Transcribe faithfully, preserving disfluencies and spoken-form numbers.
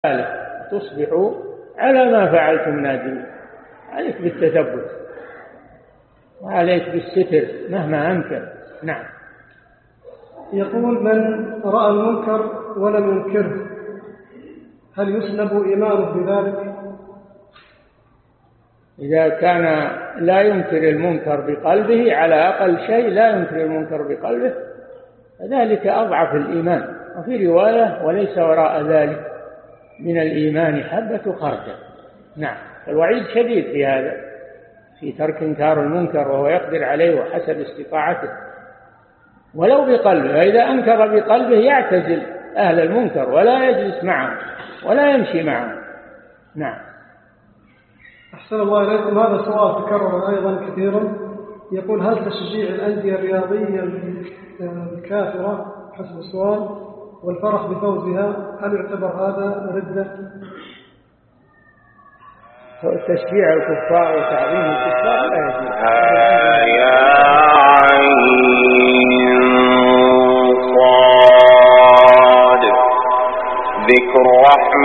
تصبحوا على ما فعلتم نادمين. عليك بالتثبت وعليك بالستر مهما أمكن. نعم. يقول: من رأى المنكر ولم ينكره هل يسلب إيمانه بذلك؟ إذا كان لا ينكر المنكر بقلبه، على أقل شيء لا ينكر المنكر بقلبه، فذلك أضعف الإيمان. وفي رواية: وليس وراء ذلك من الإيمان حبة خردل. نعم. الوعيد شديد في هذا، في ترك إنكار المنكر وهو يقدر عليه وحسب استطاعته ولو بقلبه. إذا أنكر بقلبه يعتزل أهل المنكر ولا يجلس معهم ولا يمشي معهم. نعم. أحسن الله إليكم. هذا سؤال تكرر أيضا كثيرا. يقول: هل تشجيع الأندية الرياضية الكافرة حسب السؤال والفرح بفوزها هل يعتبر هذا ردة؟ تشجيع الكفار وتعظيم الكفار لا يجوز. يا عين صاد ذكر رحمة